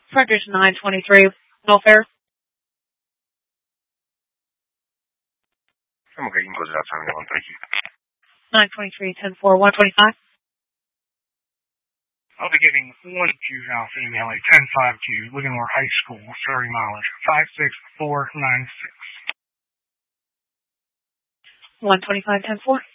Frederick's 923 welfare. I'm okay, you can close it out, 71, thank you. 923 10-4 125. I'll be giving one juvenile female a 10-5 to Livermore High School, Surrey mileage 56496. 125 10-4.